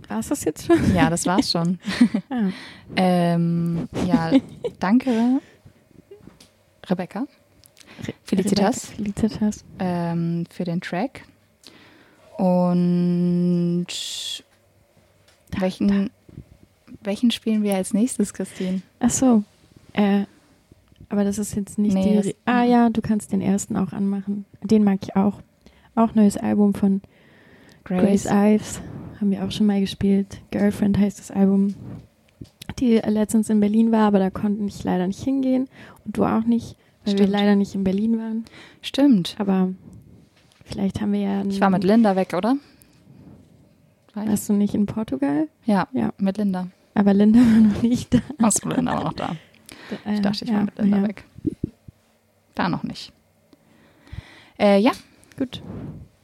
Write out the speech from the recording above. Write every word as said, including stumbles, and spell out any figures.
War es das jetzt schon? Ja, das war's schon. Ah. ähm, ja, danke, Rebecca. Felicitas. Felicitas. Ähm, für den Track. Und welchen, welchen spielen wir als nächstes, Christine? Ach so. Äh, aber das ist jetzt nicht Nee, die... Re- ah ja, du kannst den ersten auch anmachen. Den mag ich auch. Auch neues Album von Grace, Grace Ives. Haben wir auch schon mal gespielt. Girlfriend heißt das Album. Die letztens in Berlin war, aber da konnte ich leider nicht hingehen. Und du auch nicht, weil Stimmt. wir leider nicht in Berlin waren. Stimmt. Aber vielleicht haben wir ja... Ich war mit Linda weg, oder? War Warst du nicht in Portugal? Ja, Ja, mit Linda. aber Linda war noch nicht da. Achso, Linda war noch da. Ich dachte, ich ja, war mit Linda ja. weg. Da noch nicht. Äh, ja, Gut.